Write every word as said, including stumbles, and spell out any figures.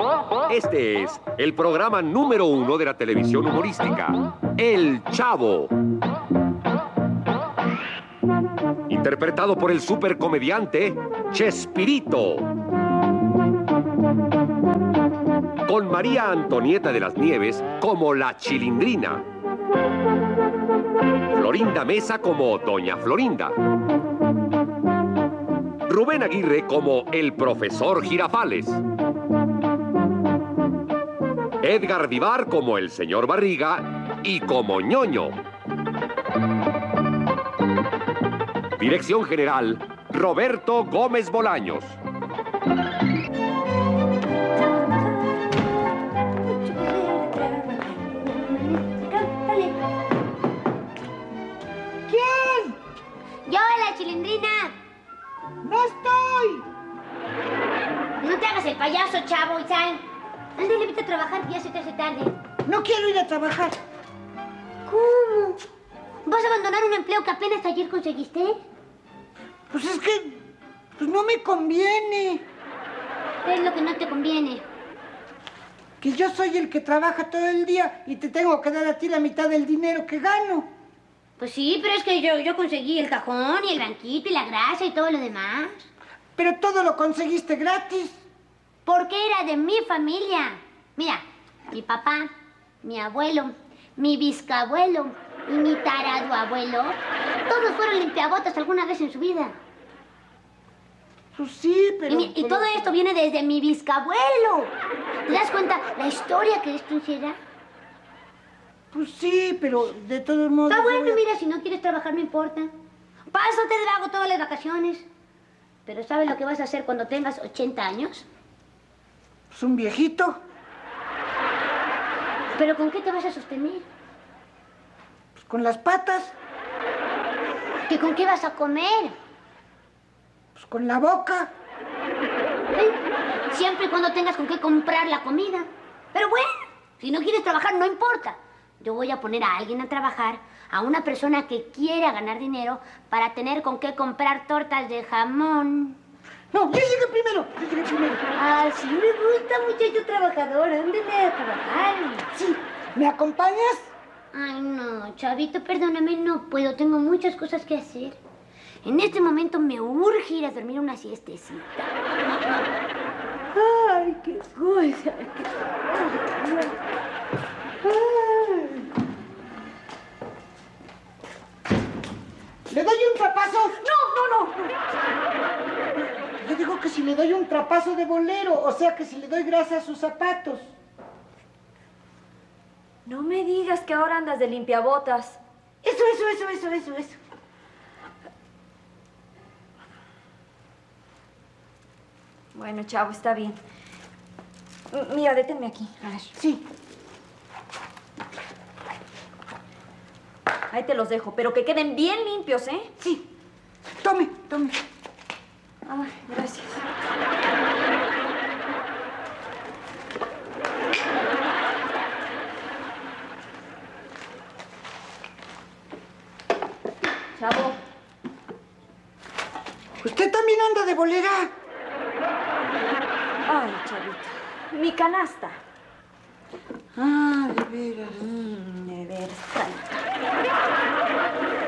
Este es el programa número uno de la televisión humorística, El Chavo. Interpretado por el supercomediante Chespirito. Con María Antonieta de las Nieves como la Chilindrina. Florinda Mesa como Doña Florinda. Rubén Aguirre como el profesor Girafales. Edgar Vivar como el señor Barriga y como Ñoño. Dirección general, Roberto Gómez Bolaños. ¿Quién? Yo, la Chilindrina. ¡No estoy! No te hagas el payaso, chavo, y sal. Ándale, vete a trabajar, que ya se te hace tarde. No quiero ir a trabajar. ¿Cómo? ¿Vas a abandonar un empleo que apenas ayer conseguiste? Pues es que pues no me conviene. ¿Qué es lo que no te conviene? Que yo soy el que trabaja todo el día y te tengo que dar a ti la mitad del dinero que gano. Pues sí, pero es que yo, yo conseguí el cajón y el banquito y la grasa y todo lo demás. Pero todo lo conseguiste gratis. Porque era de mi familia. Mira, mi papá, mi abuelo, mi bisabuelo y mi tarado abuelo, todos fueron limpiabotas alguna vez en su vida. Pues sí, pero... Y, mi, y pero... todo esto viene desde mi bisabuelo. ¿Te das cuenta la historia que esto hiciera? Pues sí, pero de todos modos... Está bueno, voy a... mira, si no quieres trabajar no importa. Pásate de vago todas las vacaciones. Pero ¿sabes lo que vas a hacer cuando tengas ochenta años? Pues un viejito. ¿Pero con qué te vas a sostener? Pues con las patas. ¿Que con qué vas a comer? Pues con la boca. ¿Eh? Siempre y cuando tengas con qué comprar la comida. Pero bueno, si no quieres trabajar, no importa. Yo voy a poner a alguien a trabajar, a una persona que quiera ganar dinero para tener con qué comprar tortas de jamón. No, yo llegué primero, yo llegué primero. Ah, sí me gusta, muchacho trabajador. Ándale a trabajar. Sí, ¿me acompañas? Ay, no, chavito, perdóname, no puedo. Tengo muchas cosas que hacer. En este momento me urge ir a dormir una siestecita. Ay, qué cosa. Ay. ¿Le doy un trapazo? No, no, no. Yo digo que si le doy un trapazo de bolero, o sea que si le doy grasa a sus zapatos. No me digas que ahora andas de limpiabotas. Eso, eso, eso, eso, eso, eso. Bueno, chavo, está bien. M- Mira, détenme aquí. A ver. Sí. Ahí te los dejo, pero que queden bien limpios, ¿eh? Sí. Tome, tome. Ay, gracias. Chavo. ¿Usted también anda de bolera? Ay, chavito. Mi canasta. Ah, de veras. Mm, de veras. Trae.